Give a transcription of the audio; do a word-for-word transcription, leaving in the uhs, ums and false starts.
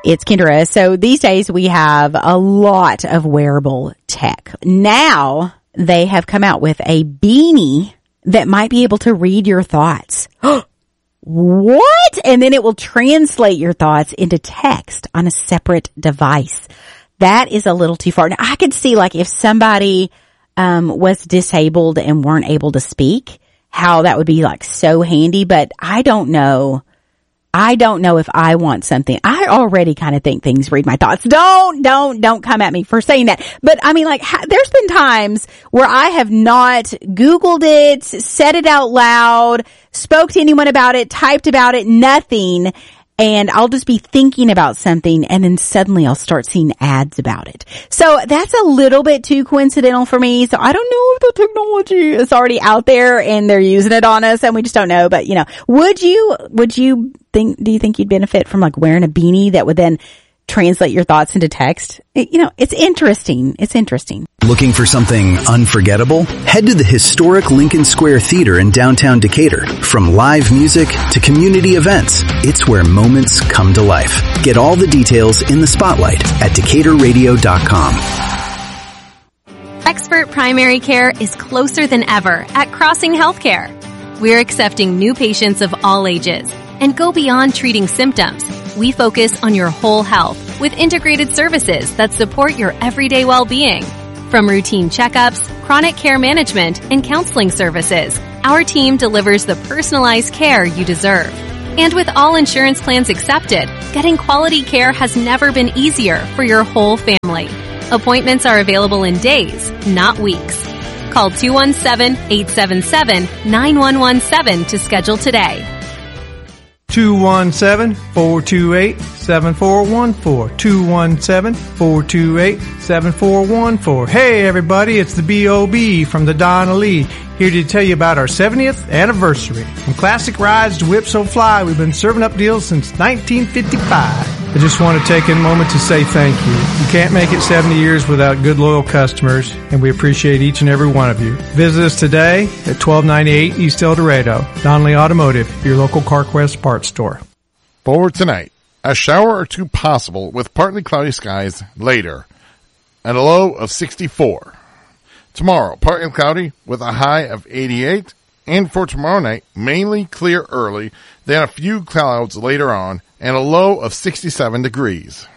It's Kendra. So these days we have a lot of wearable tech. Now they have come out with a beanie that might be able to read your thoughts. What? And then it will translate your thoughts into text on a separate device. That is a little too far. Now, I could see, like, if somebody um was disabled and weren't able to speak, how that would be, like, so handy. But I don't know. I don't know if I want something. I already kind of think things read my thoughts. Don't, don't, don't come at me for saying that. But I mean, like, ha- there's been times where I have not Googled it, said it out loud, spoke to anyone about it, typed about it, nothing. And I'll just be thinking about something and then suddenly I'll start seeing ads about it. So that's a little bit too coincidental for me. So I don't know if the technology is already out there and they're using it on us and we just don't know. But, you know, would you, would you think, do you think you'd benefit from, like, wearing a beanie that would then translate your thoughts into text? It, you know, it's interesting. It's interesting. Looking for something unforgettable? Head to the historic Lincoln Square Theater in downtown Decatur. From live music to community events, it's where moments come to life. Get all the details in the spotlight at decatur radio dot com. Expert primary care is closer than ever at Crossing Healthcare. We're accepting new patients of all ages and go beyond treating symptoms. We focus on your whole health with integrated services that support your everyday well-being. From routine checkups, chronic care management, and counseling services, our team delivers the personalized care you deserve. And with all insurance plans accepted, getting quality care has never been easier for your whole family. Appointments are available in days, not weeks. Call two one seven, eight seven seven, nine one one seven to schedule today. two one seven, four two eight, seven four one four. two one seven, four two eight, seven four one four. Hey everybody, it's the B O B from the Donna Lee, here to tell you about our seventieth anniversary. From classic rides to Whip So Fly, we've been serving up deals since nineteen fifty-five. I just want to take a moment to say thank you. You can't make it seventy years without good, loyal customers, and we appreciate each and every one of you. Visit us today at twelve ninety-eight East El Dorado. Donnelly Automotive, your local CarQuest parts store. For tonight, a shower or two possible with partly cloudy skies later, and a low of sixty-four. Tomorrow, partly cloudy with a high of eighty-eight. And for tomorrow night, mainly clear early, then a few clouds later on, and a low of sixty-seven degrees.